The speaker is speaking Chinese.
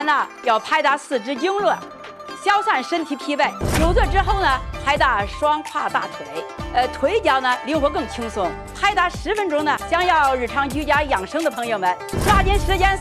要拍打四肢经络，消散身体疲惫。久坐之后呢，拍打双胯大腿，腿脚呢灵活更轻松。拍打10分钟呢，想要日常居家养生的朋友们，抓紧时间。